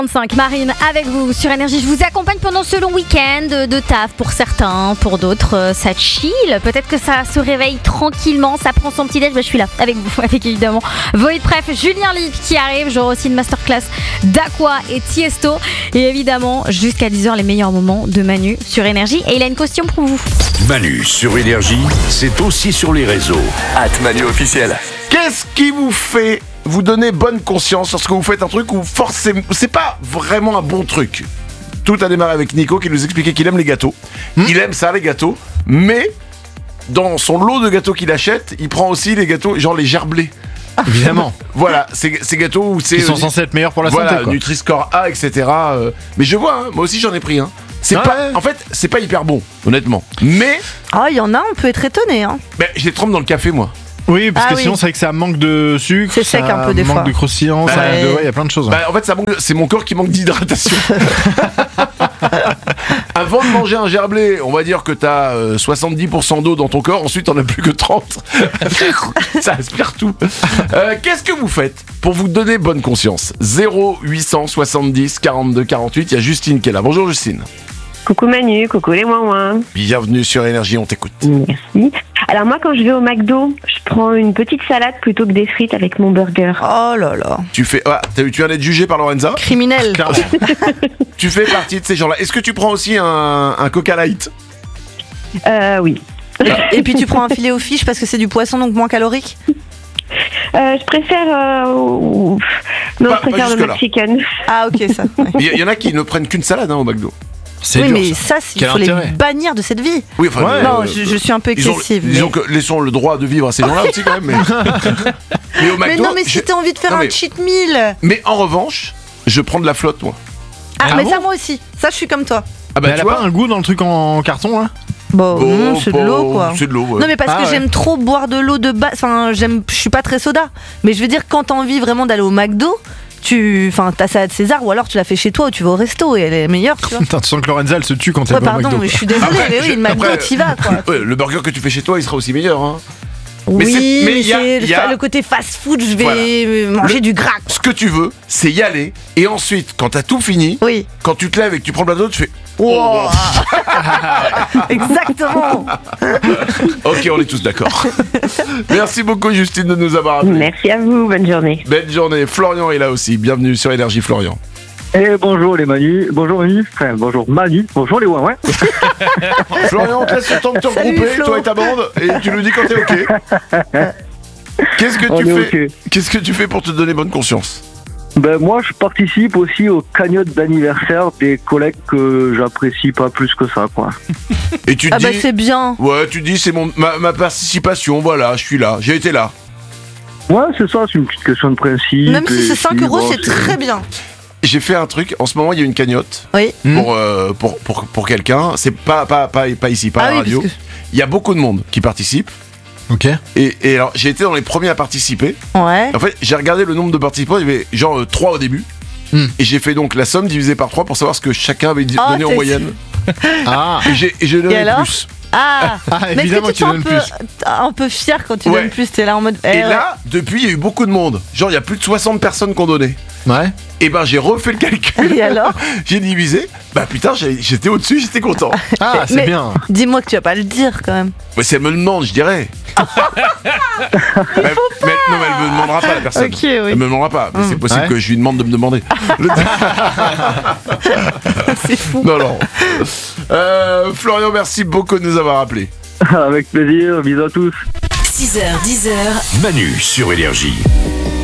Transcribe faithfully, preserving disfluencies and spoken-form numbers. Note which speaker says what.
Speaker 1: trente-cinq, Marine avec vous sur Énergie. Je vous accompagne pendant ce long week-end de taf pour certains, pour d'autres ça chill. Peut-être que ça se réveille tranquillement, ça prend son petit déj. Bah, je suis là avec vous, avec évidemment Void Pref, Julien Live qui arrive. J'aurai aussi une masterclass d'Aqua et Tiesto. Et évidemment, jusqu'à dix heures, les meilleurs moments de Manu sur Énergie. Et il a une question pour vous.
Speaker 2: Manu sur Énergie, c'est aussi sur les réseaux.
Speaker 3: At Manu officiel.
Speaker 4: Qu'est-ce qui vous fait vous donner bonne conscience lorsque vous faites un truc où forcément c'est pas vraiment un bon truc? Tout a démarré avec Nico qui nous expliquait qu'il aime les gâteaux. Mmh. Il aime ça, les gâteaux, mais dans son lot de gâteaux qu'il achète, il prend aussi les gâteaux, genre les gerblés.
Speaker 5: Évidemment.
Speaker 4: Voilà, ces, ces gâteaux où c'est.
Speaker 5: Qui sont euh, censés être meilleurs pour la
Speaker 4: voilà,
Speaker 5: santé. Voilà,
Speaker 4: Nutri-Score A, et cetera. Euh, mais je vois, hein, moi aussi j'en ai pris un. Hein. C'est ah pas, ouais. En fait, c'est pas hyper bon, honnêtement. Mais.
Speaker 6: Ah, il y en a, on peut être étonné. Hein.
Speaker 4: Ben, je les trempe dans le café, moi.
Speaker 5: Oui, parce
Speaker 6: ah
Speaker 5: que
Speaker 6: oui.
Speaker 5: sinon c'est vrai que ça manque de sucre,
Speaker 6: c'est sec un peu des
Speaker 5: manque
Speaker 6: fois.
Speaker 5: de croustillant,
Speaker 4: bah,
Speaker 5: ça
Speaker 4: ouais.
Speaker 5: de... ouais, y a plein de choses.
Speaker 4: Bah, en fait, ça manque de... c'est mon corps qui manque d'hydratation. Avant de manger un gerblé, on va dire que t'as euh, soixante-dix pour cent d'eau dans ton corps, ensuite t'en as plus que trente. Ça aspire tout. Euh, qu'est-ce que vous faites pour vous donner bonne conscience? Zéro huit cent soixante-dix quarante-deux quarante-huit, il y a Justine qui est là. Bonjour Justine.
Speaker 7: Coucou Manu, coucou les ouin-ouin.
Speaker 4: Bienvenue sur Énergie, on t'écoute.
Speaker 7: Merci. Alors moi, quand je vais au McDo, je prends une petite salade plutôt que des frites avec mon burger.
Speaker 6: Oh là là.
Speaker 4: Tu fais, ah, tu viens d'être jugé par Lorenza.
Speaker 6: Criminel.
Speaker 4: Tu fais partie de ces gens-là. Est-ce que tu prends aussi un, un Coca Light?
Speaker 7: Euh, oui.
Speaker 6: Et puis tu prends un filet aux fiches parce que c'est du poisson, donc moins calorique?
Speaker 7: Euh, je préfère... Euh, non,
Speaker 4: pas,
Speaker 7: je préfère le McChicken.
Speaker 6: Ah ok, ça.
Speaker 4: Il ouais. y, y en a qui ne prennent qu'une salade hein, au McDo.
Speaker 6: C'est oui, dur, mais ça, ça il faut intérêt. les bannir de cette vie.
Speaker 4: Oui, enfin,
Speaker 6: ouais, non, euh, je, je suis un peu excessive.
Speaker 4: Disons, mais... disons que laissons le droit de vivre à ces gens-là aussi quand même. Mais,
Speaker 6: mais, au McDo, mais non, mais si je... t'as envie de faire non, un mais... cheat meal.
Speaker 4: Mais en revanche, je prends de la flotte, moi.
Speaker 6: Ah, ah mais
Speaker 4: bon
Speaker 6: ça, moi aussi. Ça, je suis comme toi.
Speaker 5: Ah bah, mais elle a pas un goût dans le truc en carton, là?
Speaker 6: Bon, bon, non, c'est de l'eau quoi.
Speaker 4: C'est de l'eau, ouais.
Speaker 6: Non mais parce ah, que ouais. j'aime trop boire de l'eau de base. Enfin, j'aime, je suis pas très soda. Mais je veux dire, quand t'as envie vraiment d'aller au McDo, tu, enfin, ta salade César ou alors tu la fais chez toi ou tu vas au resto et elle est meilleure. Tu vois.
Speaker 5: Tu sens que Lorenza elle se tue quand
Speaker 6: ouais,
Speaker 5: elle va au
Speaker 6: pardon,
Speaker 5: McDo.
Speaker 6: Mais je suis désolée, après, mais oui, le McDo t'y vas quoi.
Speaker 4: Ouais, le burger que tu fais chez toi, il sera aussi meilleur. Hein.
Speaker 6: Oui, mais, c'est, mais, mais
Speaker 4: y a,
Speaker 6: c'est
Speaker 4: y a...
Speaker 6: le côté fast-food, je vais voilà. manger
Speaker 4: le,
Speaker 6: du gras. Quoi.
Speaker 4: Ce que tu veux, c'est y aller et ensuite, quand t'as tout fini,
Speaker 6: oui.
Speaker 4: quand tu te lèves et que tu prends le plateau, tu fais.
Speaker 6: Oh. Exactement.
Speaker 4: Ok, on est tous d'accord. Merci beaucoup Justine de nous avoir appelé.
Speaker 7: Merci à vous, bonne journée.
Speaker 4: Belle journée. Florian est là aussi. Bienvenue sur Énergie, Florian.
Speaker 8: Et bonjour les Manu, bonjour Manu, enfin bonjour Manu, bonjour les ouin-ouin.
Speaker 4: Florian, on te laisse le temps de te regrouper, toi et ta bande, et tu nous dis quand t'es ok. Qu'est-ce que tu fais okay. Qu'est-ce que tu fais pour te donner bonne conscience?
Speaker 8: Ben moi je participe aussi aux cagnottes d'anniversaire des collègues que j'apprécie pas plus que ça quoi.
Speaker 4: Et tu te
Speaker 6: ah
Speaker 4: dis,
Speaker 6: bah c'est bien.
Speaker 4: Ouais, tu te dis c'est mon ma, ma participation, voilà, je suis là, j'ai été là.
Speaker 8: Ouais c'est ça, c'est une petite question de principe.
Speaker 6: Même si c'est cinq euros, c'est, c'est très bien.
Speaker 4: J'ai fait un truc, en ce moment il y a une cagnotte
Speaker 6: oui.
Speaker 4: pour, euh, pour, pour, pour quelqu'un, c'est pas, pas, pas, pas ici, pas
Speaker 6: ah
Speaker 4: à la
Speaker 6: oui,
Speaker 4: radio. Que... Il y a beaucoup de monde qui participe.
Speaker 5: Ok.
Speaker 4: Et, et alors j'ai été dans les premiers à participer.
Speaker 6: Ouais.
Speaker 4: En fait j'ai regardé le nombre de participants, il y avait genre euh, trois au début. Mm. Et j'ai fait donc la somme divisée par trois pour savoir ce que chacun avait oh, donné en moyenne.
Speaker 5: Ah.
Speaker 4: Et j'ai, et j'ai donné et plus.
Speaker 6: Ah,
Speaker 5: ah
Speaker 6: mais
Speaker 5: évidemment
Speaker 6: est-ce que tu,
Speaker 5: tu donnes
Speaker 6: un peu,
Speaker 5: plus.
Speaker 6: Un peu fier quand tu
Speaker 4: ouais.
Speaker 6: donnes plus, t'es là en mode.
Speaker 4: Eh, et ouais. là, depuis, il y a eu beaucoup de monde. Genre, il y a plus de soixante personnes qui ont donné.
Speaker 5: Ouais.
Speaker 4: Et ben, j'ai refait le calcul.
Speaker 6: Et alors?
Speaker 4: J'ai divisé. Bah putain, j'ai, j'étais au-dessus, j'étais content.
Speaker 5: Ah, c'est
Speaker 6: mais
Speaker 5: bien.
Speaker 6: Dis-moi que tu vas pas le dire quand même.
Speaker 4: Mais si elle me demande, je dirais.
Speaker 6: Il
Speaker 4: mais,
Speaker 6: faut pas.
Speaker 4: Mais, non, mais elle me demandera pas, la personne.
Speaker 6: Ok, oui.
Speaker 4: Elle me demandera pas. Mais mmh. c'est possible ouais. que je lui demande de me demander. Le...
Speaker 6: C'est fou.
Speaker 4: Non, non. Euh, Florian, merci beaucoup de nous avoir appelés.
Speaker 8: Avec plaisir, bisous à tous.
Speaker 2: six heures, dix heures. Manu sur Énergie.